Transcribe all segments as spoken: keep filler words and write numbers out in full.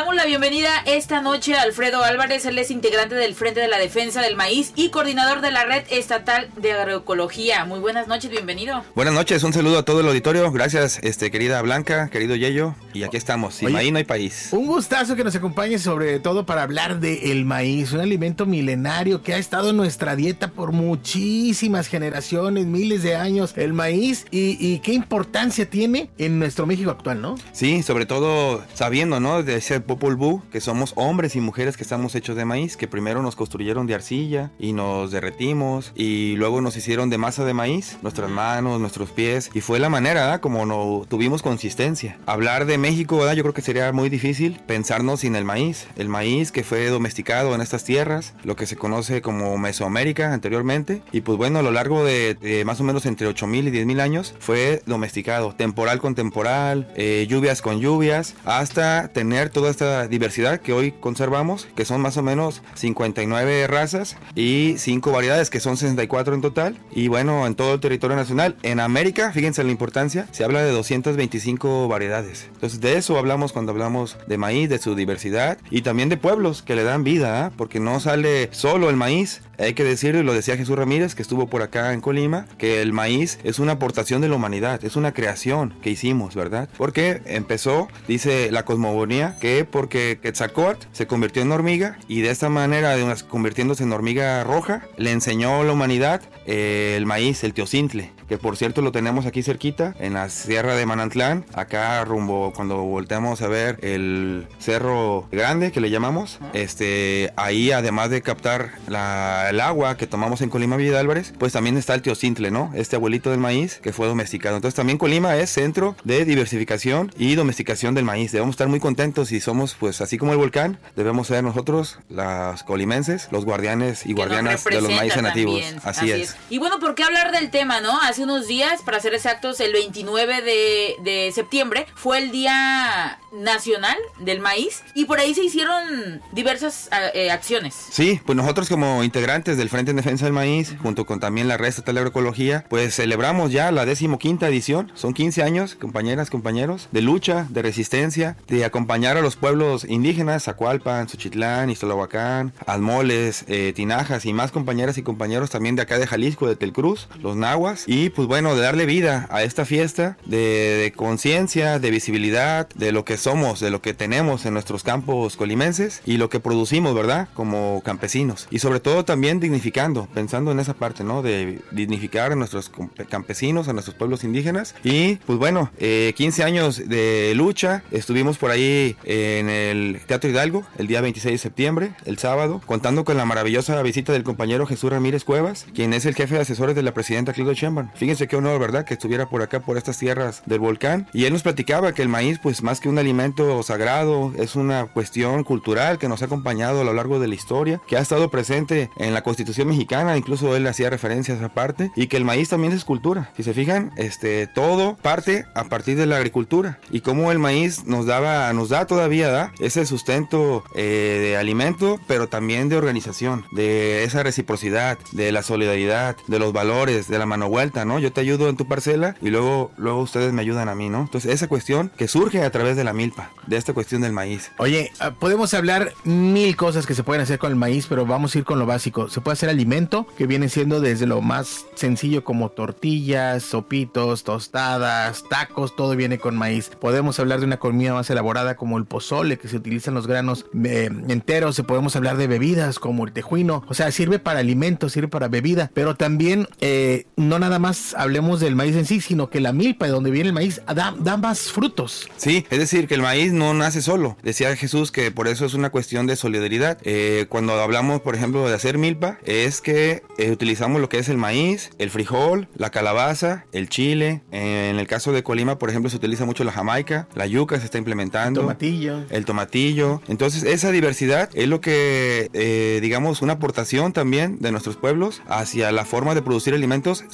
damos la bienvenida esta noche a Alfredo Álvarez. Él es integrante del Frente de la Defensa del Maíz y coordinador de la Red Estatal de Agroecología. Muy buenas noches, bienvenido. Buenas noches, un saludo a todo el auditorio. Gracias, este querida Blanca, querido Yeyo. Y aquí estamos, sin Oye, maíz no hay país. Un gustazo que nos acompañe, sobre todo para hablar del maíz, un alimento milenario que ha estado en nuestra dieta por muchísimas generaciones, miles de años, el maíz, y, y qué importancia tiene en nuestro México actual, ¿no? Sí, sobre todo sabiendo, ¿no? De ese Popol Vuh, que somos hombres y mujeres que estamos hechos de maíz, que primero nos construyeron de arcilla y nos derretimos y luego nos hicieron de masa de maíz, nuestras manos, nuestros pies, y fue la manera, ¿verdad? Como no tuvimos consistencia. Hablar de México, ¿verdad? Yo creo que sería muy difícil pensarnos sin el maíz. El maíz que fue domesticado en estas tierras, lo que se conoce como Mesoamérica anteriormente, y pues bueno, a lo largo de, de más o menos entre ocho mil y diez mil años fue domesticado, temporal con temporal, eh, lluvias con lluvias, hasta tener toda esta diversidad que hoy conservamos, que son más o menos cincuenta y nueve razas y cinco variedades, que son sesenta y cuatro en total, y bueno, en todo el territorio nacional. En América, fíjense la importancia, se habla de doscientas veinticinco variedades. Entonces de eso hablamos cuando hablamos de maíz, de su diversidad, y también de pueblos que le dan vida, ¿eh? Porque no sale solo el maíz. Hay que decirlo, y lo decía Jesús Ramírez, que estuvo por acá en Colima, que el maíz es una aportación de la humanidad, es una creación que hicimos, ¿verdad? Porque empezó, dice la cosmogonía, que porque Quetzalcóatl se convirtió en hormiga, y de esta manera, de unas, convirtiéndose en hormiga roja, le enseñó a la humanidad eh, el maíz, el teocintle, que por cierto lo tenemos aquí cerquita, en la Sierra de Manantlán, acá rumbo, cuando volteamos a ver el Cerro Grande, que le llamamos, este, ahí además de captar la, el agua que tomamos en Colima Villa de Álvarez, pues también está el teocintle, ¿no? Este abuelito del maíz que fue domesticado. Entonces también Colima es centro de diversificación y domesticación del maíz. Debemos estar muy contentos y somos, pues así como el volcán, debemos ser nosotros, las colimenses, los guardianes y guardianas de los maíces nativos. Así, así es. es. Y bueno, ¿por qué hablar del tema, no? Hace unos días, para ser exactos, el veintinueve de, de septiembre, fue el Día Nacional del Maíz, y por ahí se hicieron diversas eh, acciones. Sí, pues nosotros como integrantes del Frente en Defensa del Maíz, junto con también la Red Estatal de Agroecología, pues celebramos ya la decimoquinta edición. Son quince años, compañeras, compañeros, de lucha, de resistencia, de acompañar a los pueblos indígenas, Zacualpan, Xochitlán, Ixtlahuacán, Azmoles, eh, Tinajas y más compañeras y compañeros también de acá de Jalisco, de Telcruz, los nahuas, y pues bueno, de darle vida a esta fiesta, de, de conciencia, de visibilidad, de lo que somos, de lo que tenemos en nuestros campos colimenses y lo que producimos, ¿verdad? Como campesinos. Y sobre todo también dignificando, pensando en esa parte, ¿no? De dignificar a nuestros campesinos, a nuestros pueblos indígenas. Y pues bueno, eh, quince años de lucha. Estuvimos por ahí en el Teatro Hidalgo el día veintiséis de septiembre, el sábado, contando con la maravillosa visita del compañero Jesús Ramírez Cuevas, quien es el jefe de asesores de la presidenta Claudia Sheinbaum. Fíjense qué honor, ¿verdad? Que estuviera por acá, por estas tierras del volcán. Y él nos platicaba que el maíz, pues más que un alimento sagrado, es una cuestión cultural que nos ha acompañado a lo largo de la historia, que ha estado presente en la Constitución mexicana, incluso él hacía referencia a esa parte, y que el maíz también es cultura. Si se fijan, este, todo parte a partir de la agricultura, y cómo el maíz nos daba, nos da todavía, ¿da? Ese sustento eh, de alimento, pero también de organización, de esa reciprocidad, de la solidaridad, de los valores, de la mano vuelta, ¿no? Yo te ayudo en tu parcela y luego, luego ustedes me ayudan a mí, ¿no? Entonces esa cuestión que surge a través de la milpa, de esta cuestión del maíz. Oye, podemos hablar mil cosas que se pueden hacer con el maíz, pero vamos a ir con lo básico. Se puede hacer alimento, que viene siendo desde lo más sencillo como tortillas, sopitos, tostadas, tacos, todo viene con maíz. Podemos hablar de una comida más elaborada como el pozole, que se utilizan los granos eh, enteros. Se podemos hablar de bebidas como el tejuino. O sea, sirve para alimento, sirve para bebida, pero también eh, no nada más hablemos del maíz en sí, sino que la milpa de donde viene el maíz da, da más frutos. Sí, es decir, que el maíz no nace solo. Decía Jesús que por eso es una cuestión de solidaridad. Eh, cuando hablamos, por ejemplo, de hacer milpa, es que eh, utilizamos lo que es el maíz, el frijol, la calabaza, el chile. Eh, en el caso de Colima, por ejemplo, se utiliza mucho la jamaica, la yuca se está implementando. El tomatillo. El tomatillo. Entonces, esa diversidad es lo que, eh, digamos, una aportación también de nuestros pueblos hacia la forma de producir alimentos sin dañar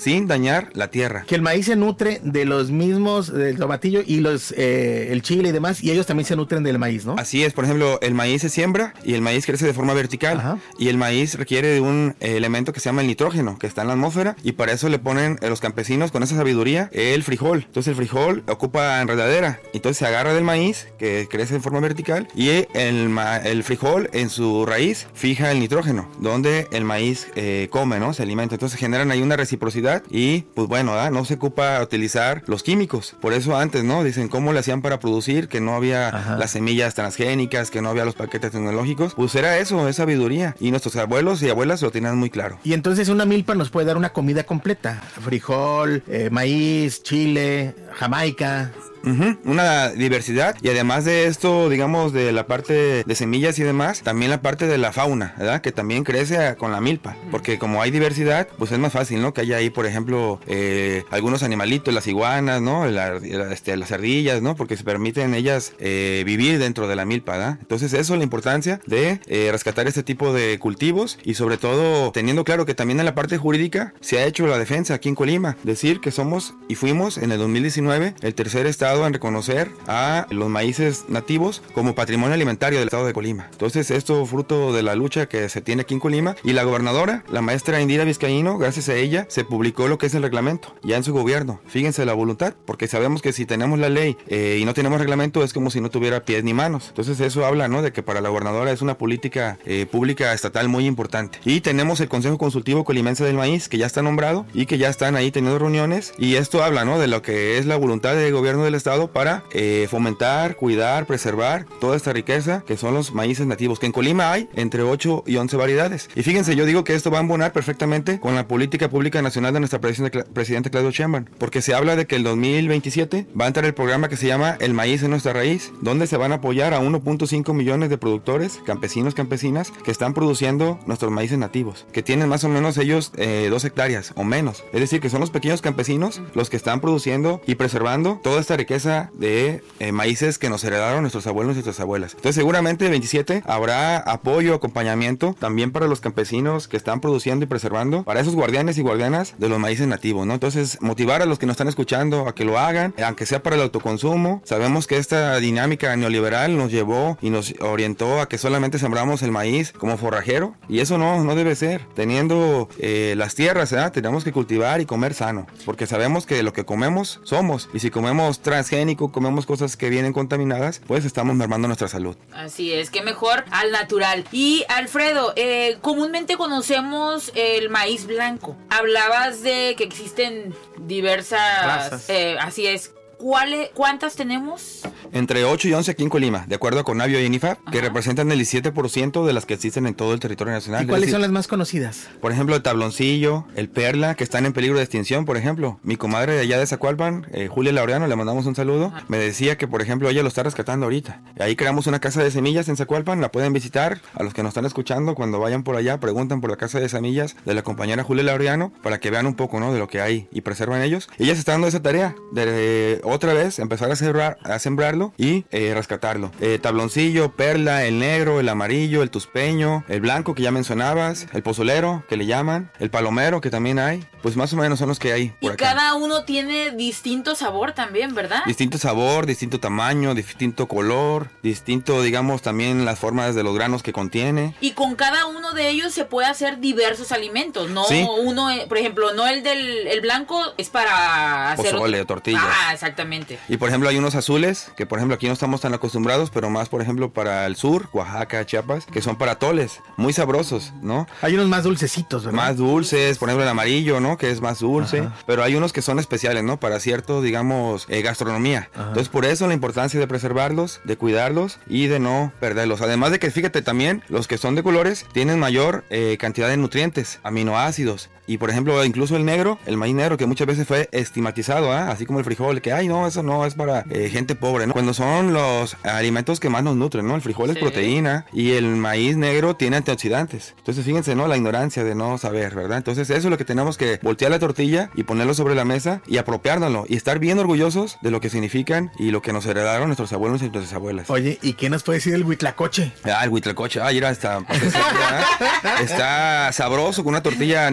dañar la tierra. Que el maíz se nutre de los mismos, del tomatillo y los eh, el chile y demás, y ellos también se nutren del maíz, ¿no? Así es, por ejemplo, el maíz se siembra y el maíz crece de forma vertical. Ajá. Y el maíz requiere de un eh, elemento que se llama el nitrógeno, que está en la atmósfera, y para eso le ponen eh, los campesinos con esa sabiduría el frijol. Entonces el frijol ocupa enredadera, entonces se agarra del maíz que crece de forma vertical y el, ma- el frijol en su raíz fija el nitrógeno, donde el maíz eh, come, ¿no? Se alimenta. Entonces generan ahí una reciprocidad y pues bueno, ¿verdad? No se ocupa utilizar los químicos. Por eso antes, ¿no? Dicen cómo le hacían para producir, que no había Ajá. las semillas transgénicas, que no había los paquetes tecnológicos. Pues era eso, es sabiduría. Y nuestros abuelos y abuelas lo tenían muy claro. Y entonces una milpa nos puede dar una comida completa. Frijol, eh, maíz, chile, jamaica. Uh-huh. Una diversidad, y además de esto, digamos, de la parte de semillas y demás, también la parte de la fauna, ¿verdad? Que también crece con la milpa, porque como hay diversidad, pues es más fácil, ¿no? Que haya ahí, por ejemplo, eh, algunos animalitos, las iguanas, ¿no? La, este, las ardillas, ¿no? Porque se permiten ellas eh, vivir dentro de la milpa, ¿verdad? Entonces eso es la importancia de eh, rescatar este tipo de cultivos, y sobre todo teniendo claro que también en la parte jurídica se ha hecho la defensa aquí en Colima, decir que somos y fuimos en el dos mil diecinueve el tercer estado en reconocer a los maíces nativos como patrimonio alimentario del estado de Colima. Entonces esto fruto de la lucha que se tiene aquí en Colima, y la gobernadora, la maestra Indira Vizcaíno, gracias a ella se publicó lo que es el reglamento ya en su gobierno. Fíjense la voluntad, porque sabemos que si tenemos la ley eh, y no tenemos reglamento es como si no tuviera pies ni manos. Entonces eso habla, ¿no? De que para la gobernadora es una política eh, pública estatal muy importante. Y tenemos el Consejo Consultivo Colimense del Maíz, que ya está nombrado y que ya están ahí teniendo reuniones, y esto habla, ¿no? De lo que es la voluntad del gobierno del estado para eh, fomentar, cuidar, preservar toda esta riqueza que son los maíces nativos, que en Colima hay entre ocho y once variedades. Y fíjense, yo digo que esto va a embonar perfectamente con la política pública nacional de nuestra presidenta, presidenta Claudia Sheinbaum, porque se habla de que el dos mil veintisiete va a entrar el programa que se llama El Maíz en Nuestra Raíz, donde se van a apoyar a uno punto cinco millones de productores, campesinos, campesinas, que están produciendo nuestros maíces nativos, que tienen más o menos ellos eh, dos hectáreas o menos. Es decir, que son los pequeños campesinos los que están produciendo y preservando toda esta riqueza de eh, maíces que nos heredaron nuestros abuelos y nuestras abuelas. Entonces seguramente el veintisiete habrá apoyo, acompañamiento también para los campesinos que están produciendo y preservando, para esos guardianes y guardianas de los maíces nativos, ¿no? Entonces motivar a los que nos están escuchando a que lo hagan, aunque sea para el autoconsumo. Sabemos que esta dinámica neoliberal nos llevó y nos orientó a que solamente sembramos el maíz como forrajero, y eso no, no debe ser. Teniendo eh, las tierras, ¿eh? Tenemos que cultivar y comer sano, porque sabemos que lo que comemos somos, y si comemos transgénico, comemos cosas que vienen contaminadas, pues estamos mermando nuestra salud. Así es, que mejor al natural. Y Alfredo, eh, comúnmente conocemos el maíz blanco. Hablabas de que existen diversas, eh, así es. ¿Cuáles, ¿Cuántas tenemos? Entre ocho y once aquí en Colima, de acuerdo a Conavio y INIFAP, que representan el diecisiete por ciento de las que existen en todo el territorio nacional. ¿Y cuáles decir, son las más conocidas? Por ejemplo, el tabloncillo, el perla, que están en peligro de extinción, por ejemplo. Mi comadre de allá de Zacualpan, eh, Julia Laureano, le mandamos un saludo, Ajá. me decía que, por ejemplo, ella lo está rescatando ahorita. Ahí creamos una casa de semillas en Zacualpan, la pueden visitar. A los que nos están escuchando, cuando vayan por allá, preguntan por la casa de semillas de la compañera Julia Laureano, para que vean un poco, ¿no? De lo que hay y preservan ellos. Ella se está dando esa tarea de... de otra vez empezar a, sembrar, a sembrarlo y eh, rescatarlo. Eh, tabloncillo, perla, el negro, el amarillo, el tuspeño, el blanco que ya mencionabas, el pozolero que le llaman, el palomero que también hay, pues más o menos son los que hay por y acá. Cada uno tiene distinto sabor también, ¿verdad? Distinto sabor, distinto tamaño, distinto color, distinto, digamos, también las formas de los granos que contiene. Y con cada uno de ellos se puede hacer diversos alimentos, no ¿Sí? uno, por ejemplo, no el del el blanco es para hacer pozole, otro... tortillas. Ah, exactamente. Y por ejemplo hay unos azules, que por ejemplo aquí no estamos tan acostumbrados, pero más por ejemplo para el sur, Oaxaca, Chiapas, que son para atoles, muy sabrosos, ¿no? Hay unos más dulcecitos, ¿verdad? Más dulces, por ejemplo el amarillo, ¿no? Que es más dulce, Ajá. pero hay unos que son especiales, ¿no? Para cierto, digamos, eh, gastronomía. Ajá. Entonces por eso la importancia de preservarlos, de cuidarlos y de no perderlos. Además de que fíjate también, los que son de colores tienen mayor eh, cantidad de nutrientes, aminoácidos. Y por ejemplo, incluso el negro, el maíz negro, que muchas veces fue estigmatizado, ¿eh? Así como el frijol, que ay no, eso no es para eh, gente pobre, ¿no? Cuando son los alimentos que más nos nutren, ¿no? El frijol sí. es proteína y el maíz negro tiene antioxidantes. Entonces fíjense, ¿no? La ignorancia de no saber, ¿verdad? Entonces eso es lo que tenemos que voltear la tortilla y ponerlo sobre la mesa y apropiárnoslo y estar bien orgullosos de lo que significan y lo que nos heredaron nuestros abuelos y nuestras abuelas. Oye, ¿y qué nos puede decir el huitlacoche? Ah, el huitlacoche, ah, mira, está, está sabroso con una tortilla nixtamalizada.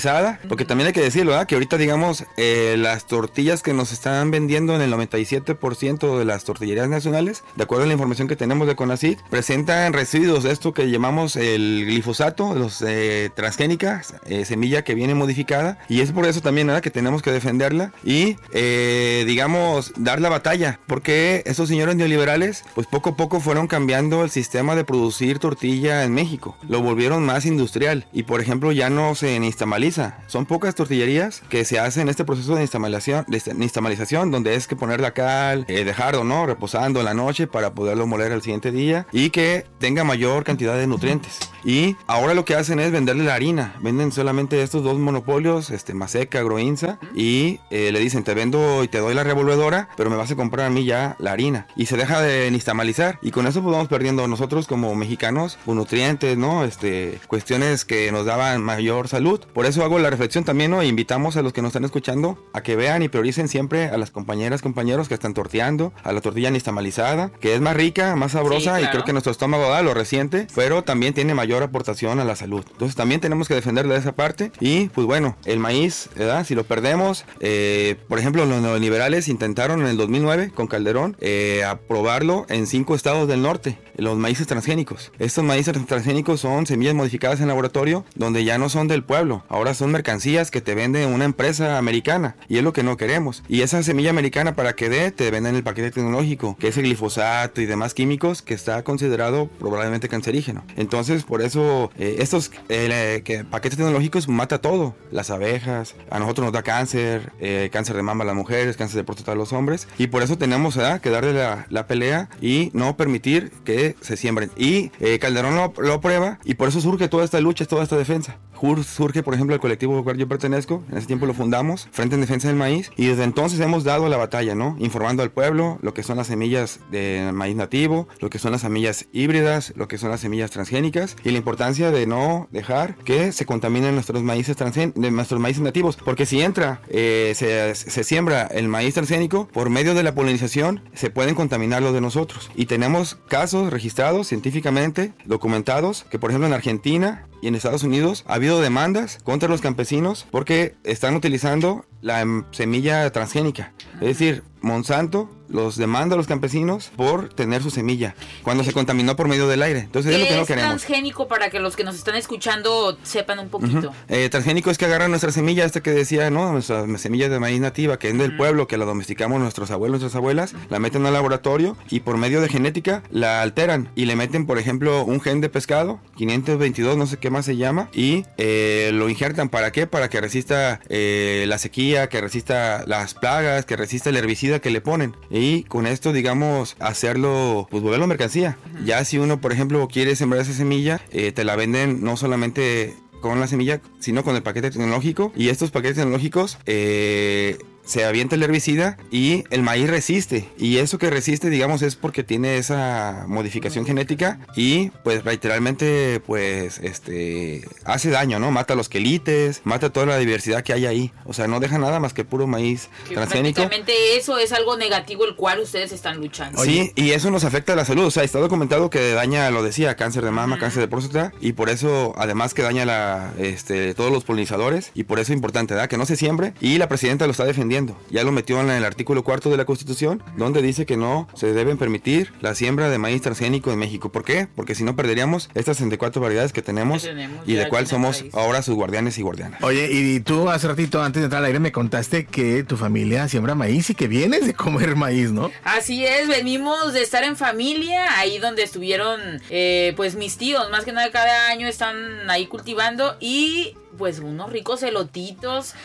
nixtamalizada, porque también hay que decirlo, ¿verdad? Que ahorita, digamos, eh, las tortillas que nos están vendiendo en el noventa y siete por ciento de las tortillerías nacionales, de acuerdo a la información que tenemos de CONACYT, presentan residuos de esto que llamamos el glifosato, los eh, transgénicas, eh, semilla que viene modificada, y es por eso también, ¿verdad?, que tenemos que defenderla y, eh, digamos, dar la batalla, porque estos señores neoliberales, pues poco a poco fueron cambiando el sistema de producir tortilla en México, lo volvieron más industrial, y por ejemplo ya no se nixtamaliza, son pocas tortillerías que se hacen este proceso de nixtamalización, de nixtamalización, donde es que poner la cal, eh, dejarlo, ¿no?, reposando en la noche para poderlo moler al siguiente día y que tenga mayor cantidad de nutrientes. Y ahora lo que hacen es venderle la harina, venden solamente estos dos monopolios, este Maseca, Agroinsa, y eh, le dicen, te vendo y te doy la revolvedora, pero me vas a comprar a mí ya la harina, y se deja de nixtamalizar, y con eso pues vamos perdiendo nosotros como mexicanos pues, nutrientes, ¿no? Este, cuestiones que nos daban mayor salud. Por eso hago la reflexión también, ¿no? E invitamos a los que nos están escuchando a que vean y prioricen siempre a las compañeras, compañeros que están torteando, a la tortilla nixtamalizada, que es más rica, más sabrosa, sí, claro. Y creo que nuestro estómago da, lo resiente, pero también tiene mayor aportación a la salud. Entonces también tenemos que defender de esa parte. Y pues bueno, el maíz, ¿verdad? Si lo perdemos, eh, por ejemplo, los neoliberales intentaron en el dos mil nueve con Calderón eh, aprobarlo en cinco estados del norte, los maíces transgénicos. Estos maíces transgénicos son semillas modificadas en laboratorio, donde ya no son del pueblo, ahora son mercancías que te vende una empresa americana, y es lo que no queremos. Y esa semilla americana, para que dé, te venden el paquete tecnológico, que es el glifosato y demás químicos, que está considerado probablemente cancerígeno. Entonces, por eso eh, estos eh, que paquetes tecnológicos mata todo, las abejas, a nosotros nos da cáncer, eh, cáncer de mama a las mujeres, cáncer de próstata a los hombres, y por eso tenemos ¿verdad? que darle la, la pelea y no permitir que se siembren. Y eh, Calderón lo, lo aprueba, y por eso surge toda esta lucha, toda esta defensa. Surge, por ejemplo, el colectivo al cual yo pertenezco, en ese tiempo lo fundamos, Frente en Defensa del Maíz, y desde entonces hemos dado la batalla, ¿no? Informando al pueblo lo que son las semillas de maíz nativo, lo que son las semillas híbridas, lo que son las semillas transgénicas, y la importancia de no dejar que se contaminen nuestros maíces transgén de nuestros maíces nativos, porque si entra, eh, se, se siembra el maíz transgénico, por medio de la polinización, se pueden contaminar los de nosotros. Y tenemos casos registrados científicamente, documentados, que por ejemplo en Argentina y en Estados Unidos ha habido demandas contra los campesinos porque están utilizando la semilla transgénica. Es decir, Monsanto los demanda a los campesinos por tener su semilla cuando se contaminó por medio del aire. Entonces es lo que no queremos. Transgénico, para que los que nos están escuchando sepan un poquito. Uh-huh. eh, transgénico es que agarran nuestra semilla, esta que decía, ¿no? Nuestra semilla de maíz nativa, que es del uh-huh. pueblo, que la domesticamos nuestros abuelos, nuestras abuelas, uh-huh. la meten al laboratorio y por medio de genética la alteran y le meten, por ejemplo, un gen de pescado, quinientos veintidós, no sé qué más se llama, y eh, lo injertan. ¿Para qué? Para que resista eh, la sequía, que resista las plagas, que resista el herbicida que le ponen. Y con esto, digamos, hacerlo, pues volverlo mercancía. Uh-huh. Ya si uno, por ejemplo, quiere sembrar esa semilla, eh, te la venden no solamente con la semilla, sino con el paquete tecnológico. Y estos paquetes tecnológicos eh, se avienta el herbicida y el maíz resiste. Y eso que resiste, digamos, es porque tiene esa modificación genética y, pues, literalmente, pues, este, hace daño, ¿no? Mata los quelites, mata toda la diversidad que hay ahí. O sea, no deja nada más que puro maíz que transgénico. Prácticamente eso es algo negativo el cual ustedes están luchando. Sí, y eso nos afecta a la salud. O sea, está documentado que daña, lo decía, cáncer de mama, uh-huh. cáncer de próstata, y por eso, además que daña la, este, todos los polinizadores, y por eso es importante, ¿verdad? Que no se siembre, y la presidenta lo está defendiendo. Ya lo metió en el artículo cuarto de la Constitución, donde dice que no se deben permitir la siembra de maíz transgénico en México. ¿Por qué? Porque si no perderíamos estas sesenta y cuatro variedades que tenemos, que tenemos y de cuál somos país. Ahora sus guardianes y guardianas. Oye, y tú hace ratito antes de entrar al aire me contaste que tu familia siembra maíz y que vienes de comer maíz, ¿no? Así es, venimos de estar en familia, ahí donde estuvieron eh, pues mis tíos, más que nada cada año están ahí cultivando, y pues unos ricos elotitos,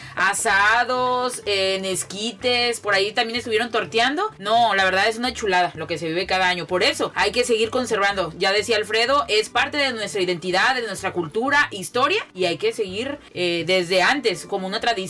asados, en esquites, por ahí también estuvieron torteando. No, la verdad es una chulada lo que se vive cada año. Por eso hay que seguir conservando. Ya decía Alfredo, es parte de nuestra identidad, de nuestra cultura, historia, y hay que seguir eh, desde antes como una tradición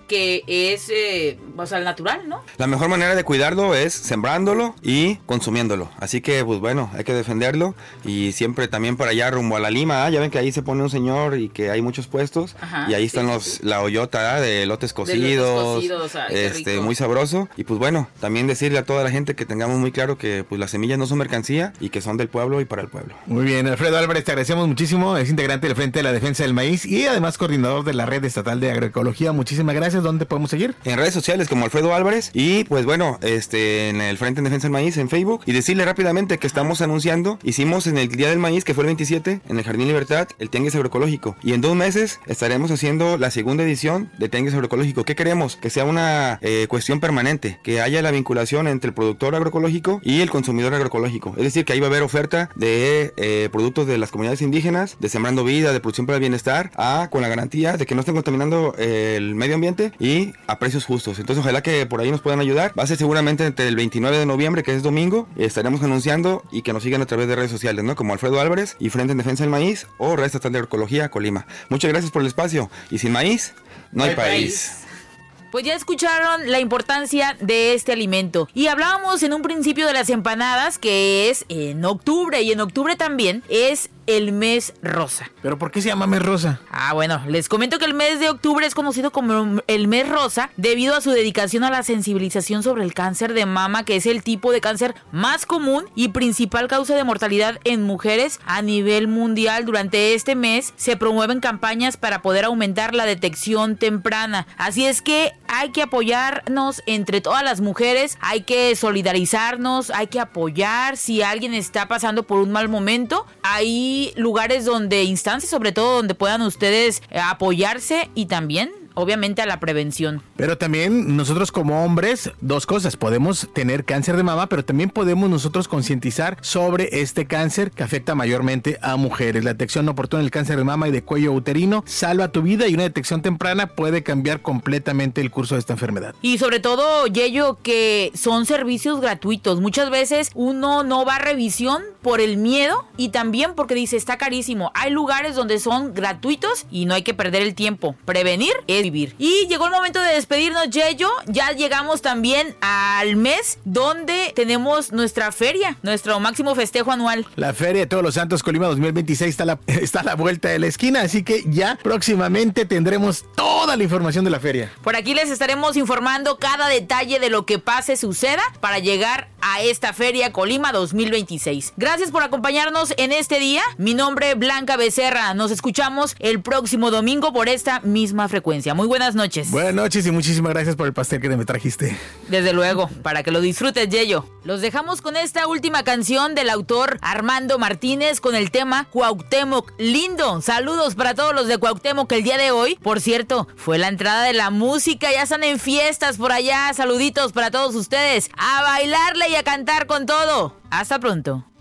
que es, eh, o sea, natural, ¿no? La mejor manera de cuidarlo es sembrándolo y consumiéndolo. Así que, pues bueno, hay que defenderlo. Y siempre también para allá rumbo a la Lima, ¿eh? Ya ven que ahí se pone un señor y que hay muchos puestos. Ajá, y ahí están sí, los sí, sí. la hoyota, ¿eh? De elotes cocidos. De elotes cocidos, ay, este, muy sabroso. Y pues bueno, también decirle a toda la gente que tengamos muy claro que pues las semillas no son mercancía y que son del pueblo y para el pueblo. Muy bien, Alfredo Álvarez, te agradecemos muchísimo. Es integrante del Frente de la Defensa del Maíz y además coordinador de la Red Estatal de Agroecología. Muchísimas gracias. ¿Dónde podemos seguir? En redes sociales como Alfredo Álvarez y pues bueno, este en el Frente de Defensa del Maíz en Facebook. Y decirle rápidamente que estamos anunciando, hicimos en el Día del Maíz, que fue el veintisiete, en el Jardín Libertad, el Tianguis Agroecológico. Y en dos meses estaremos haciendo la segunda edición de Tianguis Agroecológico. ¿Qué queremos? Que sea una eh, cuestión permanente, que haya la vinculación entre el productor agroecológico y el consumidor agroecológico. Es decir, que ahí va a haber oferta de eh, productos de las comunidades indígenas, de Sembrando Vida, de Producción para el Bienestar, a, con la garantía de que no estén contaminando eh, el medio ambiente y a precios justos. Entonces ojalá que por ahí nos puedan ayudar. Va a ser seguramente entre el veintinueve de noviembre, que es domingo, estaremos anunciando y que nos sigan a través de redes sociales, ¿no? Como Alfredo Álvarez y Frente en Defensa del Maíz o Red Estatal de Agroecología Colima. Muchas gracias por el espacio y sin maíz no hay, hay país. país. Pues ya escucharon la importancia de este alimento. Y hablábamos en un principio de las empanadas, que es en octubre. Y en octubre también es el mes rosa. ¿Pero por qué se llama mes rosa? Ah, bueno, les comento que el mes de octubre es conocido como el mes rosa debido a su dedicación a la sensibilización sobre el cáncer de mama, que es el tipo de cáncer más común y principal causa de mortalidad en mujeres a nivel mundial. Durante este mes se promueven campañas para poder aumentar la detección temprana. Así es que hay que apoyarnos entre todas las mujeres, hay que solidarizarnos, hay que apoyar si alguien está pasando por un mal momento. Hay lugares donde, instancias sobre todo, donde puedan ustedes apoyarse y también obviamente a la prevención. Pero también nosotros como hombres, dos cosas, podemos tener cáncer de mama, pero también podemos nosotros concientizar sobre este cáncer que afecta mayormente a mujeres. La detección oportuna del cáncer de mama y de cuello uterino salva tu vida y una detección temprana puede cambiar completamente el curso de esta enfermedad. Y sobre todo, Yeyo, que son servicios gratuitos. Muchas veces uno no va a revisión por el miedo y también porque dice está carísimo. Hay lugares donde son gratuitos y no hay que perder el tiempo. Prevenir es vivir. Y llegó el momento de despedirnos, Yeyo. Ya llegamos también al mes donde tenemos nuestra feria, nuestro máximo festejo anual. La Feria de Todos los Santos Colima dos mil veintiséis está a la, está a la vuelta de la esquina, así que ya próximamente tendremos toda la información de la feria. Por aquí les estaremos informando cada detalle de lo que pase, suceda, para llegar a esta Feria Colima dos mil veintiséis. Gracias por acompañarnos en este día. Mi nombre es Blanca Becerra. Nos escuchamos el próximo domingo por esta misma frecuencia. Muy buenas noches. Buenas noches y muchísimas gracias por el pastel que me trajiste. Desde luego, para que lo disfrutes, Yeyo. Los dejamos con esta última canción del autor Armando Martínez con el tema Cuauhtémoc Lindo. Saludos para todos los de Cuauhtémoc el día de hoy. Por cierto, fue la entrada de la música, ya están en fiestas por allá. Saluditos para todos ustedes. A bailarle y a cantar con todo. Hasta pronto.